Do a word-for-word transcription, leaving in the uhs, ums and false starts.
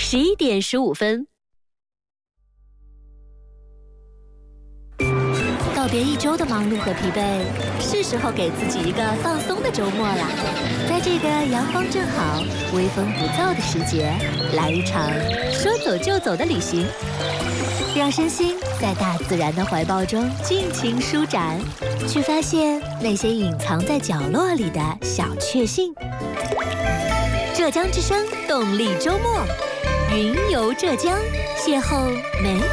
十一点十五分。告别一周的忙碌和疲惫，是时候给自己一个放松的周末了。在这个阳光正好、微风不燥的时节，来一场说走就走的旅行，让身心在大自然的怀抱中尽情舒展，去发现那些隐藏在角落里的小确幸。浙江之声动力周末，云游浙江，邂逅美。